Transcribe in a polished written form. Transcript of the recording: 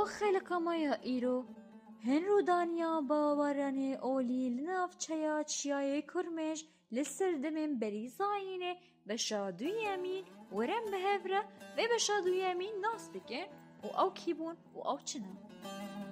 خەلکە مەیە ئیرۆ هەن ڕوودانیا باوەڕانێ ئۆلی لناوچەیە چیایەی کورمێژ لەسەر دەمێن بەریزایینێ بەشا دوویەمین وەرەن بەهێڤرە وێ بەشا دوویەمین ناس بکەن و ئەو کی بوون و ئەو چنە.